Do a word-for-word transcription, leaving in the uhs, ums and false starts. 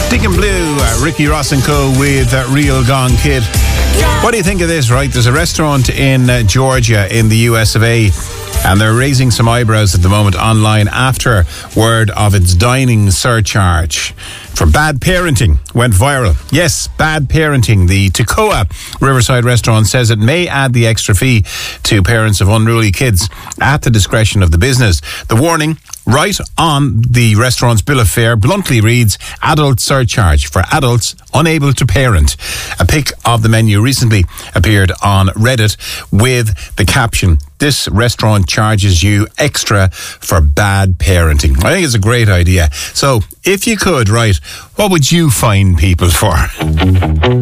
Deacon Blue, uh, Ricky Ross and Co. with uh, Real Gone Kid. What do you think of this, right? There's a restaurant in uh, Georgia in the U S of A, and they're raising some eyebrows at the moment online after word of its dining surcharge for bad parenting went viral. Yes, bad parenting. The Toccoa Riverside restaurant says it may add the extra fee to parents of unruly kids at the discretion of the business. The warning, right on the restaurant's bill of fare, bluntly reads, adult surcharge for adults unable to parent. A pic of the menu recently appeared on Reddit with the caption, this restaurant charges you extra for bad parenting. I think it's a great idea. So, if you could, right, what would you fine people for?